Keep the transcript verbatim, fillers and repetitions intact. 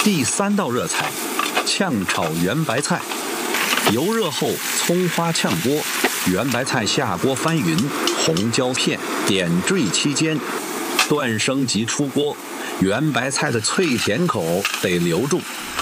第三道热菜，炝炒圆白菜。油热后，葱花炝锅，圆白菜下锅翻匀，红椒片点缀期间，断生即出锅。圆白菜的脆甜口得留住，